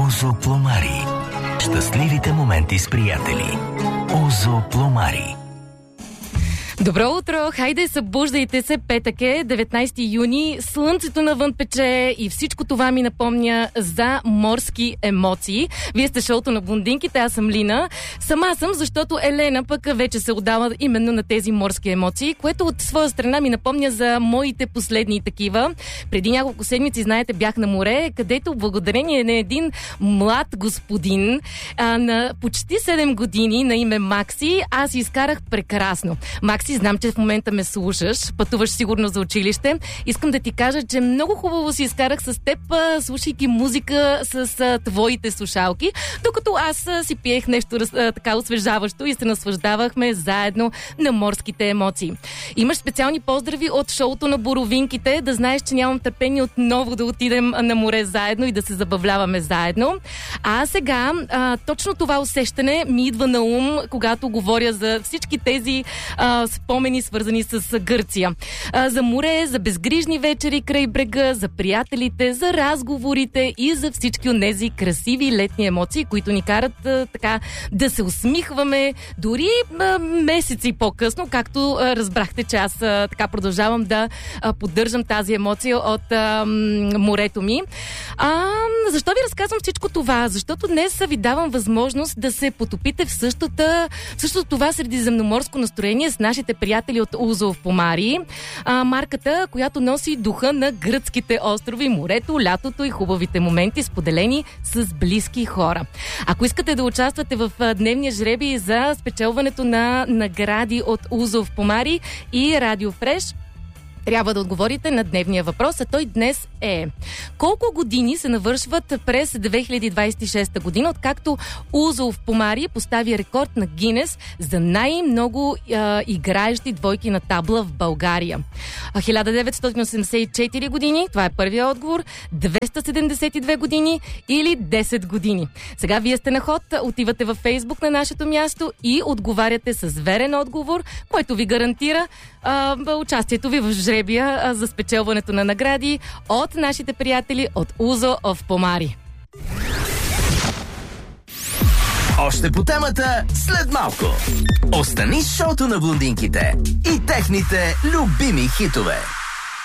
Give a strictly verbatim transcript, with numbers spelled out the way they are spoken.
Озо Пломари. Щастливите моменти с приятели. Озо Пломари. Добро утро! Хайде, събуждайте се, петък е, деветнайсети юни, слънцето навън пече и всичко това ми напомня за морски емоции. Вие сте шоуто на блондинките, аз съм Лина. Сама съм, защото Елена пък вече се отдава именно на тези морски емоции, което от своя страна ми напомня за моите последни такива. Преди няколко седмици, знаете, бях на море, където благодарение на един млад господин а, на почти седем години на име Макси, аз изкарах прекрасно. Макси, знам, че в момента ме слушаш, пътуваш сигурно за училище. Искам да ти кажа, че много хубаво си изкарах с теб, слушайки музика с а, твоите слушалки, докато аз а, си пиех нещо а, така освежаващо и се наслаждавахме заедно на морските емоции. Имаш специални поздрави от шоуто на Боровинките, да знаеш, че нямам търпение отново да отидем на море заедно и да се забавляваме заедно. А сега а, точно това усещане ми идва на ум, когато говоря за всички тези а, спомени, свързани с Гърция. А, за море, за безгрижни вечери край брега, за приятелите, за разговорите и за всички онези красиви летни емоции, които ни карат а, така да се усмихваме дори а, месеци по-късно, както а, разбрахте, че аз а, така продължавам да а, поддържам тази емоция от а, морето ми. А, защо ви разказвам всичко това? Защото днес ви давам възможност да се потопите в същата, в същото това средиземноморско настроение с нашите приятели от Озо Пломари, а, марката, която носи духа на гръцките острови, морето, лятото и хубавите моменти, споделени с близки хора. Ако искате да участвате в а, дневния жребий за спечелването на награди от Озо Пломари и Радио Фреш, трябва да отговорите на дневния въпрос, а той днес е: колко години се навършват през две хиляди двайсет и шеста година, откакто Озо Пломари постави рекорд на Гинес за най-много а, играещи двойки на табла в България? хиляда деветстотин осемдесет и четири години, това е първия отговор, двеста седемдесет и две години или десет години. Сега вие сте на ход, отивате във Фейсбук на нашето място и отговаряте с верен отговор, който ви гарантира а, участието ви в жребия а, за спечелването на награди от нашите приятели от Озо Пломари. Още по темата след малко. Остани с шоуто на блондинките и техните любими хитове.